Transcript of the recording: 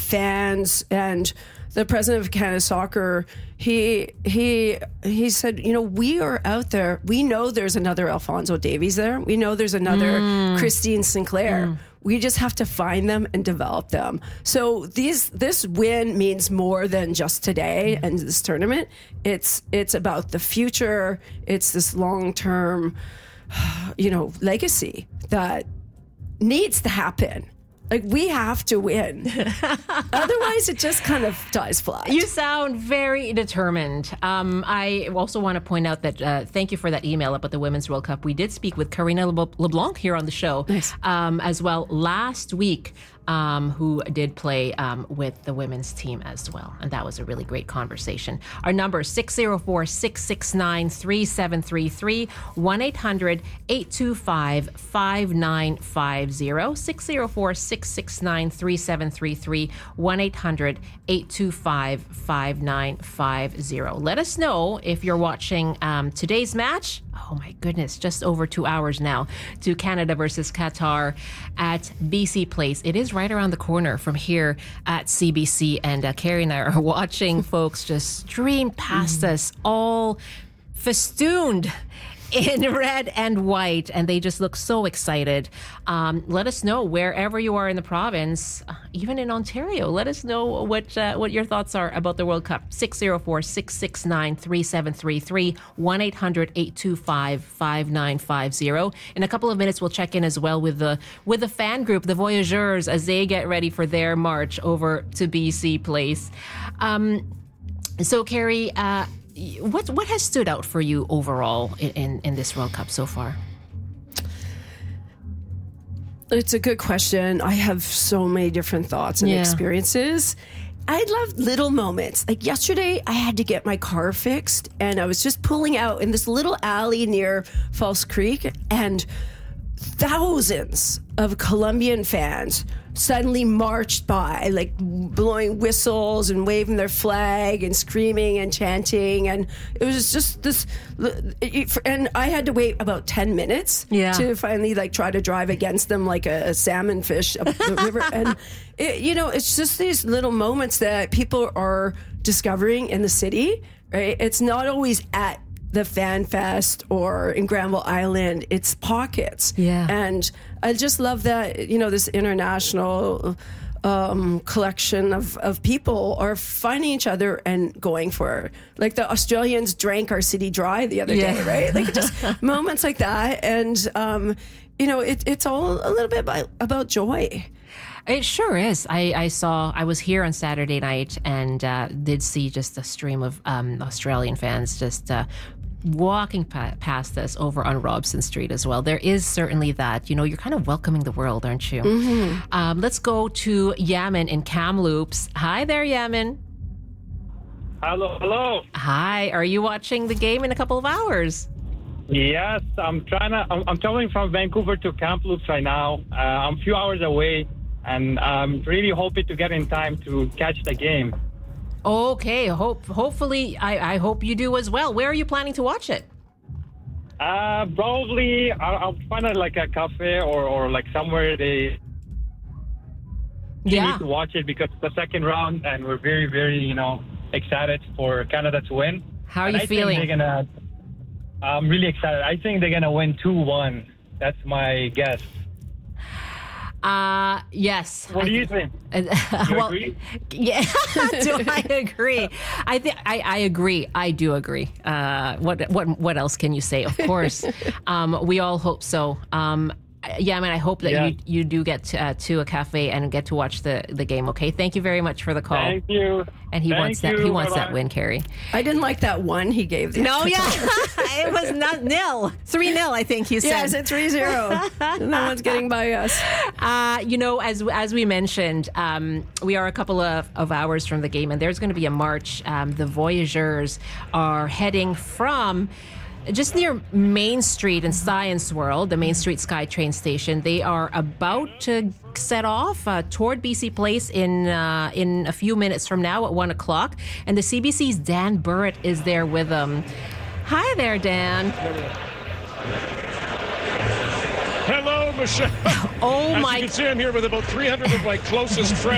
fans and the president of Canada Soccer, he said, we are out there. We know there's another Alphonso Davies there. We know there's another Christine Sinclair. We just have to find them and develop them. So this win means more than just today and this tournament. It's about the future. It's this long-term, legacy that needs to happen. Like, we have to win. Otherwise, it just kind of dies flat. You sound very determined. I also want to point out that thank you for that email about the Women's World Cup. We did speak with Karina LeBlanc here on the show as well last week, who did play with the women's team as well. And that was a really great conversation. Our number is 604-669-3733, 1-800-825-5950, 604-669-3733, 1-800-825-5950. Let us know if you're watching today's match. Oh my goodness, just over 2 hours now to Canada versus Qatar at BC Place. It is right around the corner from here at CBC, and Carrie and I are watching folks just stream past us, all festooned in red and white, and they just look so excited. Let us know wherever you are in the province, even in Ontario. Let us know what your thoughts are about the World Cup. 604-669-3733, 1-800-825-5950. In a couple of minutes, we'll check in as well with the fan group, the Voyageurs, as they get ready for their march over to BC Place. So, Carrie, what has stood out for you overall in this World Cup so far? It's a good question. I have so many different thoughts and experiences. I love little moments. Like yesterday, I had to get my car fixed, and I was just pulling out in this little alley near False Creek, and thousands of Colombian fans suddenly marched by, like blowing whistles and waving their flag and screaming and chanting, and it was just this. And I had to wait about 10 minutes to finally try to drive against them like a salmon fish up the river. And it's just these little moments that people are discovering in the city. Right? It's not always at the Fan Fest or in Granville Island. It's pockets. Yeah. And I just love that, this international collection of people are finding each other and going for it. Like the Australians drank our city dry the other day, right? Like just moments like that. And, it's all a little bit about joy. It sure is. I was here on Saturday night and did see just a stream of Australian fans just walking past us over on Robson Street as well. There is certainly that. You're kind of welcoming the world, aren't you? Mm-hmm. Let's go to Yamin in Kamloops. Hi there, Yamin. Hello. Hi. Are you watching the game in a couple of hours? Yes, I'm traveling from Vancouver to Kamloops right now. I'm a few hours away, and I'm really hoping to get in time to catch the game. Okay, hopefully, I hope you do as well. Where are you planning to watch it? Probably, I'll find a cafe or somewhere they need to watch it, because it's the second round, and we're very, very, excited for Canada to win. How are you feeling? I'm really excited. I think they're going to win 2-1. That's my guess. Yes. What do you think? You agree? Yeah. Do I agree? I agree. I do agree. What else can you say? Of course. We all hope so. I hope that you do get to a cafe and get to watch the game. Okay. Thank you very much for the call. Thank you. And he wants that win, Carrie. I didn't like that one he gave. It was not 3-0. I think he said. Yes, it's 3-0. No one's getting by us. As we mentioned, we are a couple of hours from the game, and there's going to be a march. The Voyageurs are heading from just near Main Street in Science World, the Main Street SkyTrain station. They are about to set off toward BC Place in a few minutes from now at 1 o'clock. And the CBC's Dan Burrett is there with them. Hi there, Dan. Hello, Michelle. Oh, As my. you can see, I'm here with about 300 of my closest friends.